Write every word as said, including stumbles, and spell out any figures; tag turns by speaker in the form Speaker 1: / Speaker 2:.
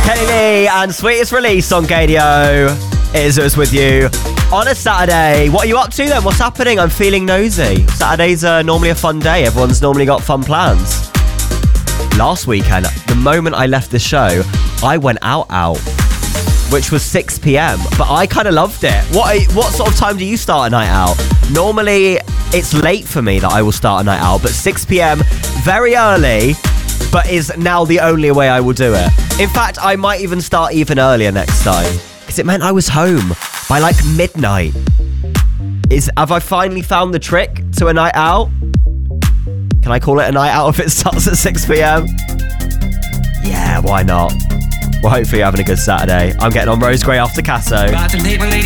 Speaker 1: Kaylee and Sweetest Release on Gadio. It is us with you on a Saturday. What are you up to then? What's happening? I'm feeling nosy. Saturdays are normally a fun day. Everyone's normally got fun plans. Last weekend, the moment I left the show, I went out out, which was six p.m. But I kind of loved it. What what sort of time do you start a night out? Normally, it's late for me that I will start a night out, but six p.m, very early, but is now the only way I will do it. In fact, I might even start even earlier next time, because it meant I was home by like midnight. Is Have I finally found the trick to a night out? Can I call it a night out if it starts at six p.m? Yeah, why not? Well, hopefully you're having a good Saturday. I'm getting on Rose Grey after Casso.